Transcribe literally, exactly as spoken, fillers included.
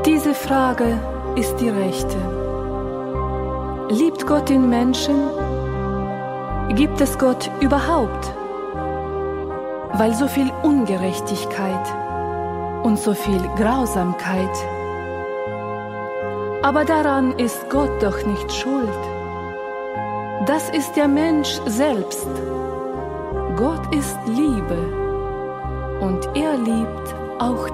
Diese Frage ist die rechte. Liebt Gott den Menschen? Gibt es Gott überhaupt? Weil so viel Ungerechtigkeit und so viel Grausamkeit. Aber daran ist Gott doch nicht schuld. Das ist der Mensch selbst. Gott ist Liebe und er liebt auch